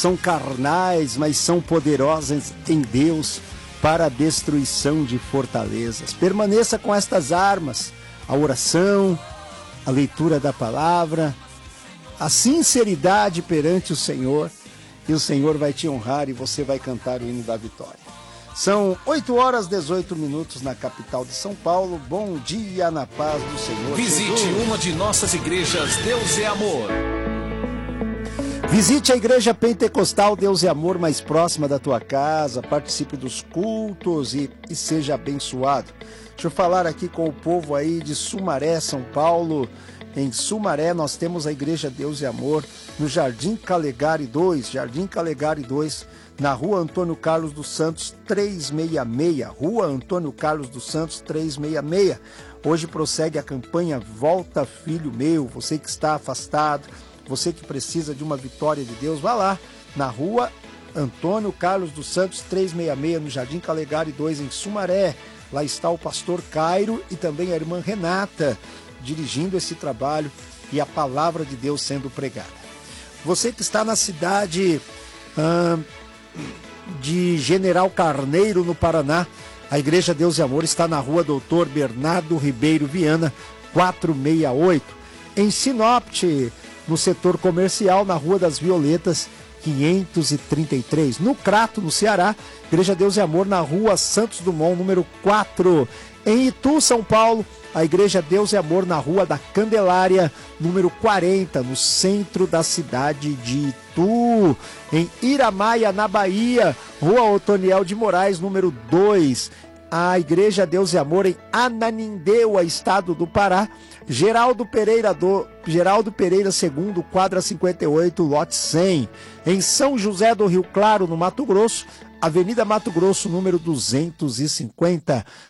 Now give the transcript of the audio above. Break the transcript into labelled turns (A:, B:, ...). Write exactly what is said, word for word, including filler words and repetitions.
A: são carnais, mas são poderosas em Deus para a destruição de fortalezas. Permaneça com estas armas, a oração, a leitura da palavra, a sinceridade perante o Senhor, e o Senhor vai te honrar e você vai cantar o hino da vitória. São oito horas e dezoito minutos na capital de São Paulo. Bom dia na paz do Senhor.
B: Visite
A: Jesus.
B: uma de nossas igrejas, Deus é Amor.
A: Visite a Igreja Pentecostal Deus é Amor mais próxima da tua casa, participe dos cultos e, e seja abençoado. Deixa eu falar aqui com o povo aí de Sumaré, São Paulo. Em Sumaré nós temos a Igreja Deus é Amor no Jardim Calegari dois, Jardim Calegari dois, na Rua Antônio Carlos dos Santos trezentos e sessenta e seis, Rua Antônio Carlos dos Santos trezentos e sessenta e seis. Hoje prossegue a campanha Volta Filho Meu, você que está afastado, você que precisa de uma vitória de Deus, vá lá na Rua Antônio Carlos dos Santos trezentos e sessenta e seis, no Jardim Calegari dois, em Sumaré. Lá está o pastor Cairo e também a irmã Renata, dirigindo esse trabalho e a palavra de Deus sendo pregada. Você que está na cidade hum, de General Carneiro, no Paraná, a Igreja Deus e Amor está na Rua Doutor Bernardo Ribeiro Viana, quatrocentos e sessenta e oito. Em Sinop, no setor comercial, na Rua das Violetas, quinhentos e trinta e três. No Crato, no Ceará, Igreja Deus e Amor na Rua Santos Dumont, número quatro. Em Itu, São Paulo, a Igreja Deus e Amor na Rua da Candelária, número quarenta, no centro da cidade de Itu. Em Iramaia, na Bahia, Rua Otoniel de Moraes, número dois. A Igreja Deus e Amor em Ananindeua, estado do Pará, Geraldo Pereira, do, Geraldo Pereira segundo, quadra cinquenta e oito, lote cem. Em São José do Rio Claro, no Mato Grosso, Avenida Mato Grosso, número duzentos e cinquenta.